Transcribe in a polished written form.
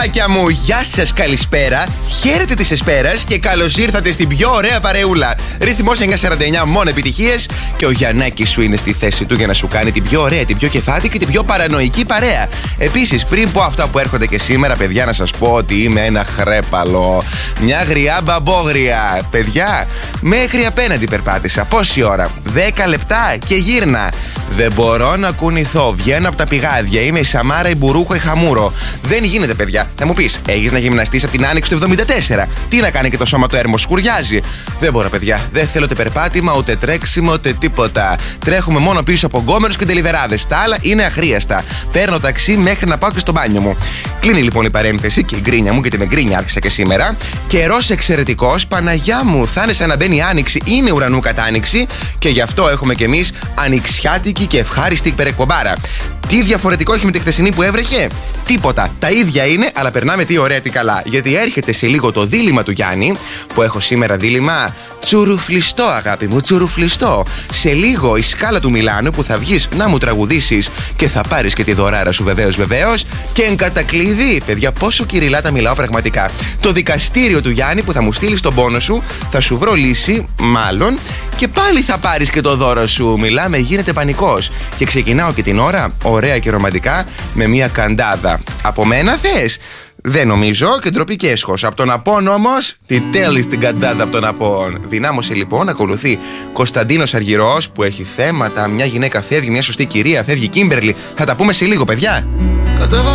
Παιδάκια μου, γεια σας, καλησπέρα. Χαίρετε της Εσπέρας και καλώς ήρθατε στην πιο ωραία παρεούλα. Ρυθμός 949, μόνο επιτυχίες. Και ο Γιαννάκης σου είναι στη θέση του για να σου κάνει την πιο ωραία, την πιο κεφάτη και την πιο παρανοϊκή παρέα. Επίσης, πριν πω αυτά που έρχονται και σήμερα, παιδιά, να σας πω ότι είμαι ένα χρέπαλο. Μια γριά μπαμπόγρια. Παιδιά, μέχρι απέναντι περπάτησα. Πόση ώρα? 10 λεπτά και γύρνα. Δεν μπορώ να κουνηθώ. Βγαίνω από τα πηγάδια. Είμαι η Σαμάρα, η Μπουρούχο, η Χαμούρο. Δεν γίνεται, παιδιά. Θα μου πεις, έχεις να γυμναστείς από την άνοιξη του 74. Τι να κάνει και το σώμα του έρμο, σκουριάζει. Δεν μπορώ, παιδιά. Δεν θέλω ούτε περπάτημα, ούτε τρέξιμο, ούτε τίποτα. Τρέχουμε μόνο πίσω από γκόμενους και τελιδεράδες. Τα άλλα είναι αχρίαστα. Παίρνω ταξί μέχρι να πάω και στο μπάνιο μου. Κλείνει λοιπόν η παρένθεση και η γκρίνια μου, γιατί με γκρίνια άρχισα και σήμερα. Καιρός εξαιρετικός, Παναγιά μου, θα είναι σαν να μπαίνει άνοιξη, είναι ουρανού κατάνοιξη και γι' αυτό έχουμε κι εμείς ανοιξιάτικη και ευχάριστη υπερεκπομπάρα. Τι διαφορετικό έχει με τη χθεσινή που έβρεχε? Τίποτα. Τα ίδια είναι, αλλά περνάμε τι ωραία, τι καλά. Γιατί έρχεται σε λίγο το δίλημμα του Γιάννη, που έχω σήμερα δίλημμα τσουρουφλιστό, αγάπη μου, τσουρουφλιστό. Σε λίγο η σκάλα του Μιλάνου που θα βγεις να μου τραγουδήσεις και θα πάρεις και τη δωράρα σου, βεβαίως. Και εν κατακλείδη, παιδιά, πόσο κυριλά τα μιλάω πραγματικά. Το δικαστήριο του Γιάννη που θα μου στείλει τον πόνο σου, θα σου βρω λύση, μάλλον, και πάλι θα πάρεις και το δώρο σου. Μιλάμε, γίνεται πανικός. Και ξεκινάω και την ώρα, ωραία και ρομαντικά, με μια καντάδα. Από μένα θες? Δεν νομίζω, και ντροπή και έσχος. Από τον Απόν όμως, τη τέλει στην καντάδα από τον Απόν. Δυνάμωσε λοιπόν, ακολουθεί Κωνσταντίνος Αργυρός που έχει θέματα. Μια γυναίκα φεύγει, μια σωστή κυρία φεύγει, Κίμπερλι. Θα τα πούμε σε λίγο, παιδιά.